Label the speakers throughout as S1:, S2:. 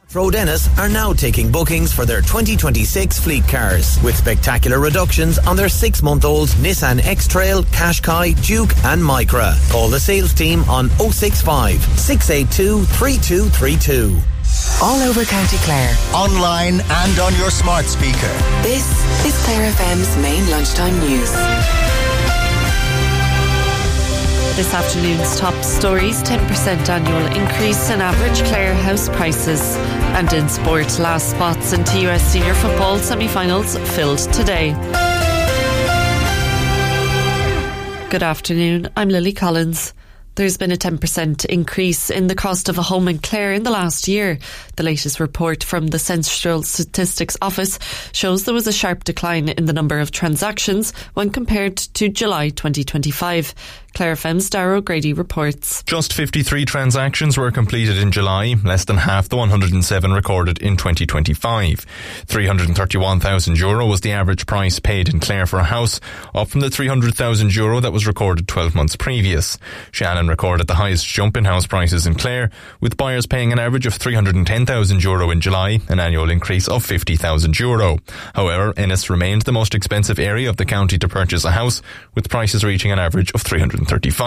S1: Fro Dennis are now taking bookings for their 2026 fleet cars with spectacular reductions on their 6-month-old Nissan X-Trail, Qashqai, Duke and Micra. Call the sales team on 065 682 3232.
S2: All over County Clare.
S3: Online and on your smart speaker.
S2: This is Clare FM's main lunchtime news.
S4: This afternoon's top stories: 10% annual increase in average Clare house prices. And in sport, last spots in TUS Senior Football semi-finals filled today. Good afternoon, I'm Lily Collins. There's been a 10% increase in the cost of a home in Clare in the last year. The latest report from the Central Statistics Office shows there was a sharp decline in the number of transactions when compared to July 2025. Clare FM's Darragh O'Grady reports.
S5: Just 53 transactions were completed in July, less than half the 107 recorded in 2025. €331,000 was the average price paid in Clare for a house, up from the €300,000 that was recorded 12 months previous. Shannon recorded the highest jump in house prices in Clare, with buyers paying an average of €310,000 in July, an annual increase of €50,000. However, Ennis remained the most expensive area of the county to purchase a house, with prices reaching an average of €335,000.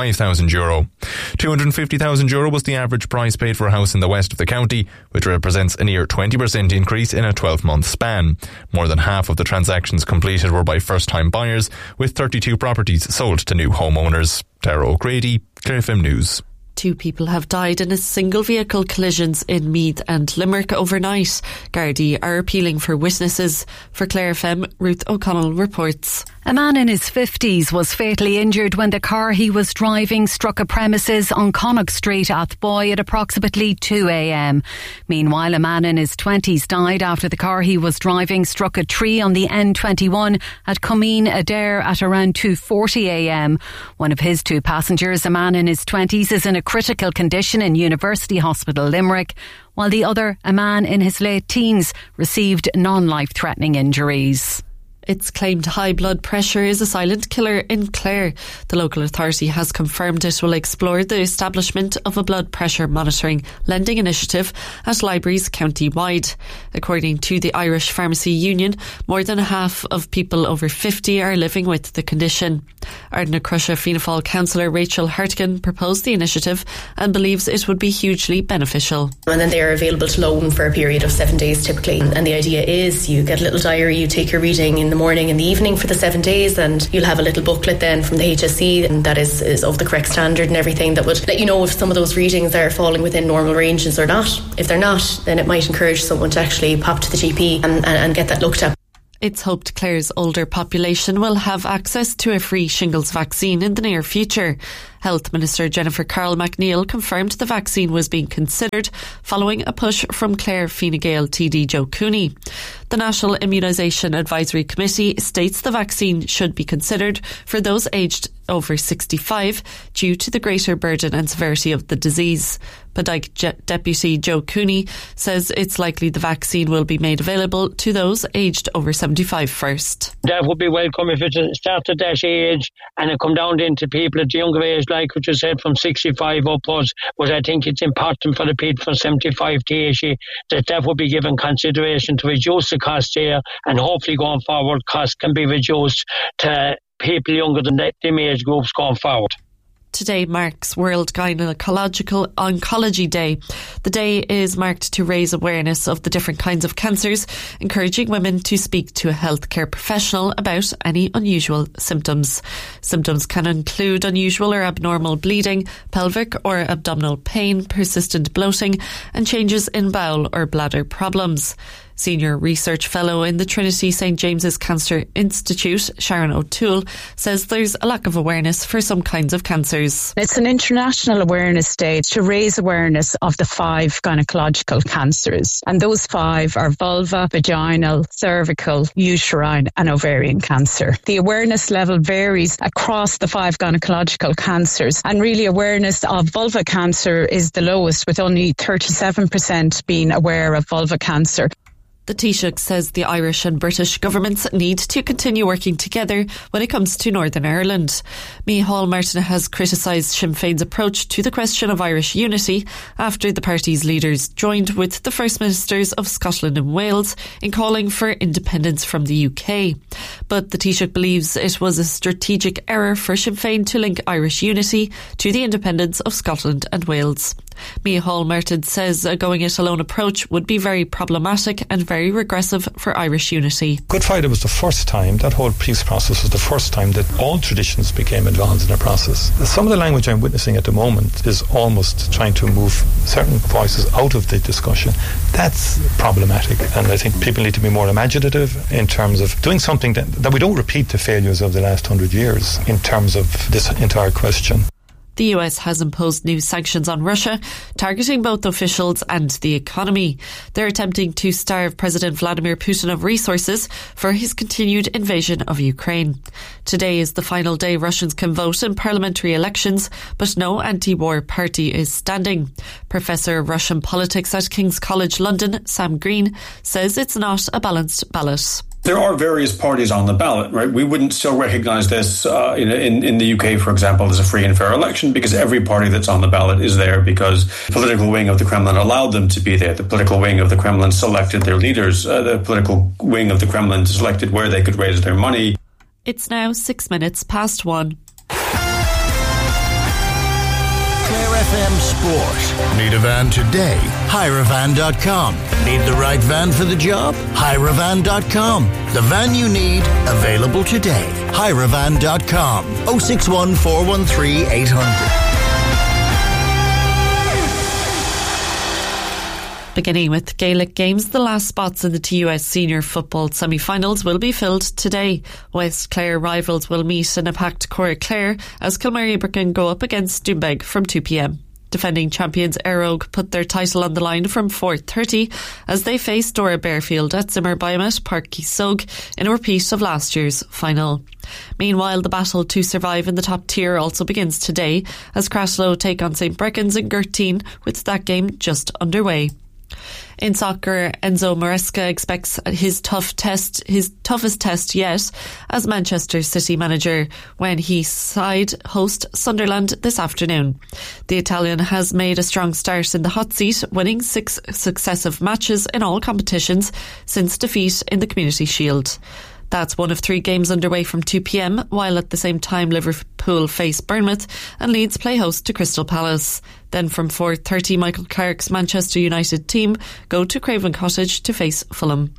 S5: €250,000 was the average price paid for a house in the west of the county, which represents a near 20% increase in a 12-month span. More than half of the transactions completed were by first-time buyers, with 32 properties sold to new homeowners. Darragh O'Grady, Clare FM News.
S4: 2 people have died in a single vehicle collisions in Meath and Limerick overnight. Gardaí are appealing for witnesses. For Clare FM, Ruth O'Connell reports.
S6: A man in his 50s was fatally injured when the car he was driving struck a premises on Connacht Street, Athboy, at approximately 2 a.m. Meanwhile, a man in his 20s died after the car he was driving struck a tree on the N21 at Comeen Adair at around 2:40 a.m. One of his 2 passengers, a man in his 20s, is in a critical condition in University Hospital Limerick, while the other, a man in his late teens, received non-life-threatening injuries.
S4: It's claimed high blood pressure is a silent killer in Clare. The local authority has confirmed it will explore the establishment of a blood pressure monitoring lending initiative at libraries county-wide. According to the Irish Pharmacy Union, more than half of people over 50 are living with the condition. Ardnacrusha Fianna Fáil councillor Rachel Hartigan proposed the initiative and believes it would be hugely beneficial.
S7: And then they are available to loan for a period of 7 days typically. And the idea is you get a little diary, you take your reading in the morning and the evening for the 7 days, and you'll have a little booklet then from the HSE, and that is of the correct standard and everything, that would let you know if some of those readings are falling within normal ranges or not. If they're not, then it might encourage someone to actually pop to the GP and get that looked at.
S4: It's hoped Clare's older population will have access to a free shingles vaccine in the near future. Health Minister Jennifer Carroll McNeill confirmed the vaccine was being considered following a push from Clare Fine Gael TD Joe Cooney. The National Immunisation Advisory Committee states the vaccine should be considered for those aged over 65 due to the greater burden and severity of the disease. Padraig Deputy Joe Cooney says it's likely the vaccine will be made available to those aged over 75 first.
S8: That would be welcome if it started at that age and it come down into people at the younger age, like what you said, from 65 upwards. But I think it's important for the people from 75 to 80 that would be given consideration to reduce the cost here, and hopefully going forward costs can be reduced to people younger than them age groups going forward.
S4: Today marks World Gynecological Oncology Day. The day is marked to raise awareness of the different kinds of cancers, encouraging women to speak to a healthcare professional about any unusual symptoms. Symptoms can include unusual or abnormal bleeding, pelvic or abdominal pain, persistent bloating, and changes in bowel or bladder problems. Senior Research Fellow in the Trinity St James's Cancer Institute, Sharon O'Toole, says there's a lack of awareness for some kinds of cancers.
S9: It's an international awareness day to raise awareness of the 5 gynecological cancers. And those 5 are vulva, vaginal, cervical, uterine and ovarian cancer. The awareness level varies across the 5 gynecological cancers, and really awareness of vulva cancer is the lowest, with only 37% being aware of vulva cancer.
S4: The Taoiseach says the Irish and British governments need to continue working together when it comes to Northern Ireland. Micheál Martin has criticised Sinn Féin's approach to the question of Irish unity after the party's leaders joined with the First Ministers of Scotland and Wales in calling for independence from the UK. But the Taoiseach believes it was a strategic error for Sinn Féin to link Irish unity to the independence of Scotland and Wales. Micheál Martin says a going-it-alone approach would be very problematic and very regressive for Irish unity.
S10: Good Friday was the first time, that whole peace process was the first time that all traditions became involved in a process. Some of the language I'm witnessing at the moment is almost trying to move certain voices out of the discussion. That's problematic, and I think people need to be more imaginative in terms of doing something that we don't repeat the failures of the last 100 years in terms of this entire question.
S4: The US has imposed new sanctions on Russia, targeting both officials and the economy. They're attempting to starve President Vladimir Putin of resources for his continued invasion of Ukraine. Today is the final day Russians can vote in parliamentary elections, but no anti-war party is standing. Professor of Russian politics at King's College London, Sam Green, says it's not a balanced ballot.
S11: There are various parties on the ballot, right? We wouldn't still recognise this in the UK, for example, as a free and fair election because every party that's on the ballot is there because the political wing of the Kremlin allowed them to be there. The political wing of the Kremlin selected their leaders. The political wing of the Kremlin selected where they could raise their money.
S4: It's now 1:06.
S3: Clare FM Sport. Need a van today? Hireavan.com. Need the right van for the job? Hireavan.com. The van you need, available today. Hireavan.com. 061 413 800.
S4: Beginning with Gaelic games, the last spots in the TUS Senior Football semi-finals will be filled today. West Clare rivals will meet in a packed Cora Clare as Kilmary Ibrican go up against Doonbeg from 2 p.m. Defending champions Éire Óg put their title on the line from 4:30 as they face Dora Bearfield at Zimmer Biomet Park Keysog in a repeat of last year's final. Meanwhile, the battle to survive in the top tier also begins today as Craslow take on St Brecons in Gerteen with that game just underway. In soccer, Enzo Maresca expects his toughest test yet as Manchester City manager when he side host Sunderland this afternoon. The Italian has made a strong start in the hot seat, winning 6 successive matches in all competitions since defeat in the Community Shield. That's one of 3 games underway from 2 p.m, while at the same time Liverpool face Bournemouth and Leeds play host to Crystal Palace. Then from 4:30, Michael Clark's Manchester United team go to Craven Cottage to face Fulham.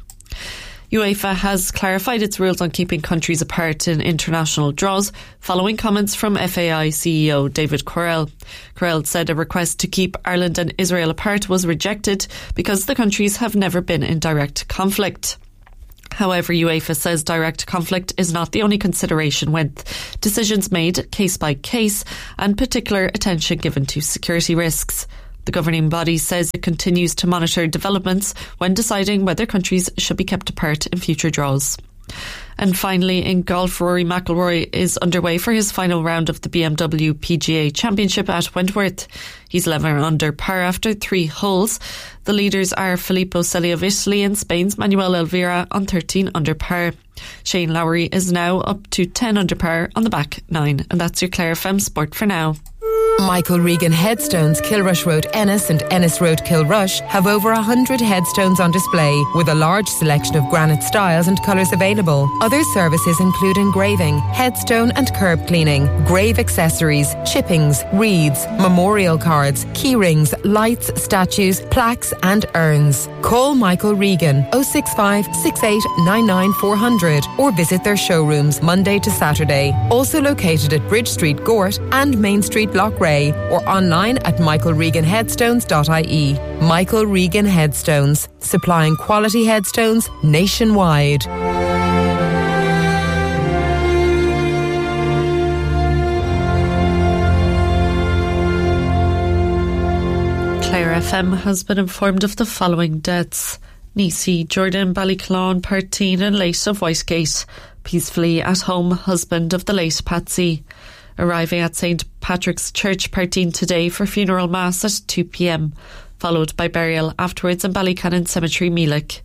S4: UEFA has clarified its rules on keeping countries apart in international draws following comments from FAI CEO David Correll. Correll said a request to keep Ireland and Israel apart was rejected because the countries have never been in direct conflict. However, UEFA says direct conflict is not the only consideration with decisions made case by case and particular attention given to security risks. The governing body says it continues to monitor developments when deciding whether countries should be kept apart in future draws. And finally, in golf, Rory McIlroy is underway for his final round of the BMW PGA Championship at Wentworth. He's 11 under par after 3 holes. The leaders are Filippo Selli of Italy and Spain's Manuel Elvira on 13 under par. Shane Lowry is now up to 10 under par on the back 9. And that's your Clare FM Sport for now.
S12: Michael Regan Headstones, Kilrush Road Ennis and Ennis Road Kilrush have over 100 headstones on display with a large selection of granite styles and colours available. Other services include engraving, headstone and curb cleaning, grave accessories, chippings, wreaths, memorial cards, key rings, lights, statues, plaques and urns. Call Michael Regan 065 68 99 400 or visit their showrooms Monday to Saturday. Also located at Bridge Street, Gort and Main Street, Loughrea, or online at michaelreganheadstones.ie. Michael Regan Headstones, supplying quality headstones nationwide.
S4: Clare FM has been informed of the following deaths: Nisi Jordan, Ballyclone, Perteen and Late of Whitegate. Peacefully at home, husband of the late Patsy. Arriving at St Patrick's Church, Perteen today for funeral mass at 2 p.m, followed by burial afterwards in Ballycannon Cemetery, Meelick.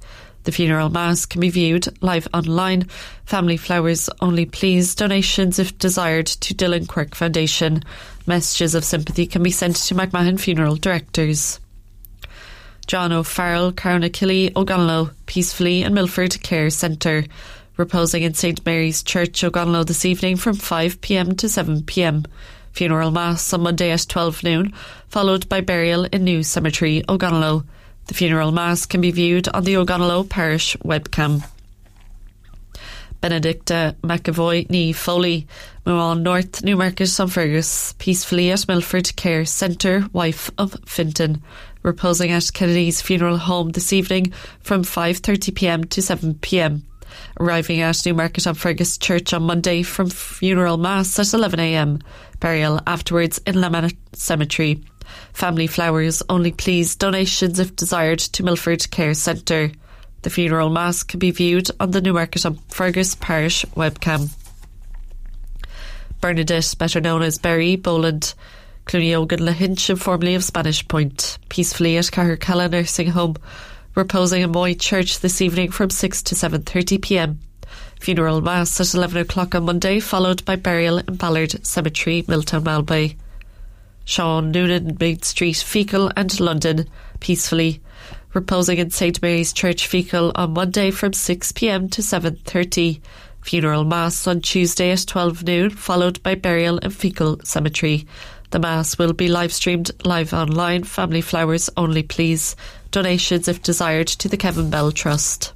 S4: The funeral mass can be viewed live online. Family flowers only, please. Donations, if desired, to Dylan Quirk Foundation. Messages of sympathy can be sent to McMahon Funeral Directors. John O'Farrell, Carnakilly, O'Gonlow, peacefully in Milford Care Centre. Reposing in St Mary's Church, O'Gonlow this evening from 5 p.m. to 7 p.m. Funeral mass on Monday at 12 noon, followed by burial in New Cemetery, O'Gonlow. The funeral mass can be viewed on the O'Gonlow Parish webcam. Benedicta McAvoy ní Foley, Muan North, Newmarket on Fergus, peacefully at Milford Care Centre, wife of Finton. Reposing at Kennedy's funeral home this evening from 5:30 p.m. to 7 p.m. Arriving at Newmarket on Fergus Church on Monday from funeral mass at 11 a.m. Burial afterwards in Lamanna Cemetery. Family flowers only, please. Donations, if desired, to Milford Care Centre. The funeral mass can be viewed on the Newmarket on Fergus Parish webcam. Bernadette, better known as Berry Boland, Clooney Ogan Lahinch, formerly of Spanish Point, peacefully at Cahercalla Nursing Home. Reposing in Moy Church this evening from 6 to 7:30 p.m. Funeral mass at 11 o'clock on Monday, followed by burial in Ballard Cemetery, Milltown Malbay. Sean Noonan, Maid Street, Fecal and London, peacefully. Reposing in St Mary's Church, Fecal on Monday from 6 p.m. to 7:30. Funeral mass on Tuesday at 12 noon, followed by burial in Fecal Cemetery. The mass will be live streamed live online. Family flowers only, please. Donations, if desired, to the Kevin Bell Trust.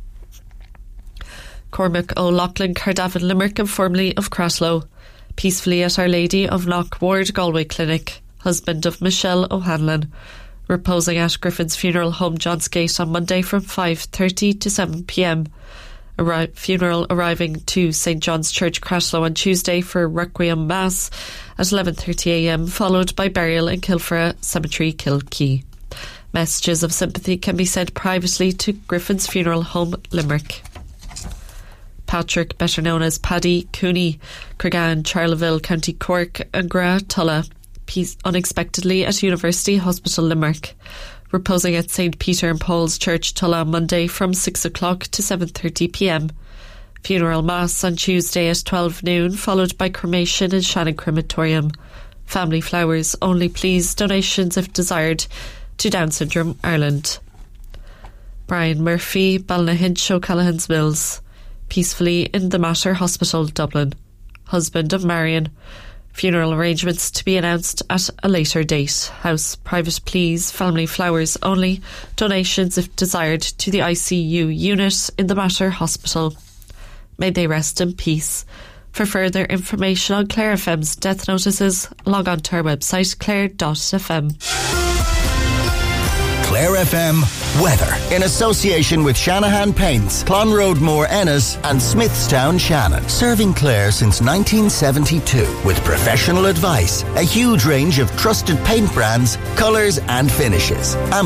S4: Cormac O'Loughlin, Cardavan Limerick, and formerly of Craslow, peacefully at Our Lady of Knock Ward Galway Clinic, husband of Michelle O'Hanlon. Reposing at Griffin's Funeral Home, Johnsgate on Monday from 5:30 to 7 p.m. Funeral arriving to St John's Church, Craslow on Tuesday for Requiem Mass at 11:30 a.m, followed by burial in Kilfra Cemetery, Kilkee. Messages of sympathy can be sent privately to Griffin's Funeral Home, Limerick. Patrick, better known as Paddy Cooney, Creggan, Charleville, County Cork, and Gra Tulla, unexpectedly at University Hospital, Limerick. Reposing at St Peter and Paul's Church, Tulla on Monday from 6 o'clock to 7:30 p.m. Funeral mass on Tuesday at 12 noon, followed by cremation in Shannon Crematorium. Family flowers only, please. Donations, if desired, to Down Syndrome Ireland. Brian Murphy, Balnahinch, O'Callaghan's Mills, peacefully in the Mater Hospital, Dublin, husband of Marion. Funeral arrangements to be announced at a later date. House private, please. Family flowers only. Donations, if desired, to the ICU unit in the Mater Hospital. May they rest in peace. For further information on Clare FM's death notices, log on to our website clare.fm.
S3: Clare FM weather in association with Shanahan Paints, Clonroadmore Ennis and Smithstown Shannon. Serving Clare since 1972 with professional advice, a huge range of trusted paint brands, colours and finishes. And